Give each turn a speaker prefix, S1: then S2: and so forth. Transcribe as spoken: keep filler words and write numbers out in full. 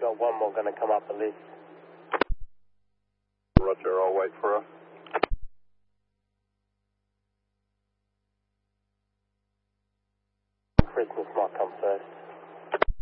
S1: got one more going to come up the list.
S2: Roger, I'll wait for her.
S1: Christmas might come first.